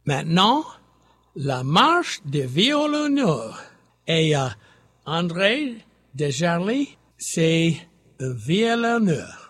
Maintenant, la marche des violoneurs. Et André Desjardins, c'est un violoneur.